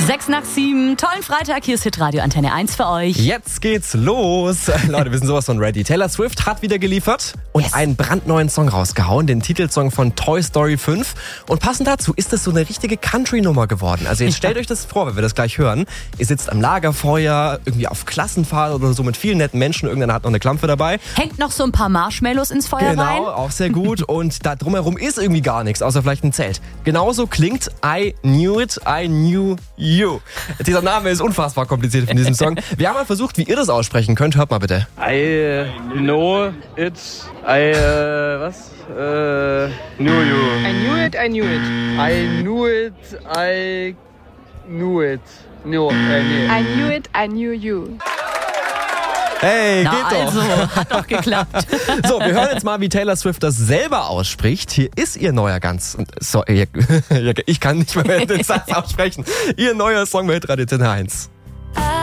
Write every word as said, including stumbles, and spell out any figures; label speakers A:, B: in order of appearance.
A: Sechs nach sieben, tollen Freitag, hier ist Hitradio Antenne eins für euch.
B: Jetzt geht's los. Leute, wir sind sowas von ready. Taylor Swift hat wieder geliefert und
A: Yes.
B: einen brandneuen Song rausgehauen, den Titelsong von Toy Story fünf. Und passend dazu ist es so eine richtige Country-Nummer geworden. Also jetzt stellt euch das vor, wenn wir das gleich hören. Ihr sitzt am Lagerfeuer, irgendwie auf Klassenfahrt oder so mit vielen netten Menschen. Irgendeiner hat noch eine Klampfe dabei.
A: Hängt noch so ein paar Marshmallows ins Feuer rein.
B: Genau, auch sehr gut. Und da drumherum ist irgendwie gar nichts, außer vielleicht ein Zelt. Genauso klingt I Knew It, I Knew You. Dieser Name ist unfassbar kompliziert von diesem Song. Wir haben mal versucht, wie ihr das aussprechen könnt. Hört mal bitte.
C: I know it, I, äh, was? Äh, knew you.
D: I knew it, I knew it. I knew it, I knew it. No, äh, nee.
E: I knew it, I knew you.
B: Hey,
A: Na
B: geht doch.
A: also, hat doch geklappt.
B: So, wir hören jetzt mal, wie Taylor Swift das selber ausspricht. Hier ist ihr neuer ganz... So, ich kann nicht mehr den Satz aussprechen. Ihr neuer Song bei Hitradio Antenne eins.